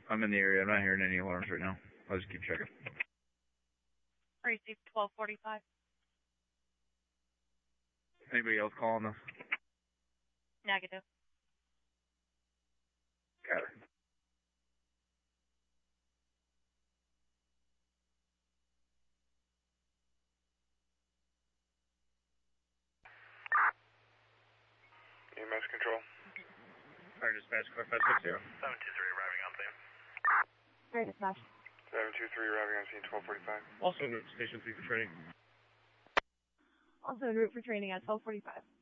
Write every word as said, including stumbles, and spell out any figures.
I'm in the area. I'm not hearing any alarms right now. I'll just keep checking. Received twelve forty-five. Anybody else calling this? Negative. Got it. E M S control. Fire dispatch, car five six zero. seven two three arriving on scene. Fire dispatch. seven two three arriving on scene, twelve forty-five. Also, station three for training. Also en route for training at twelve forty-five.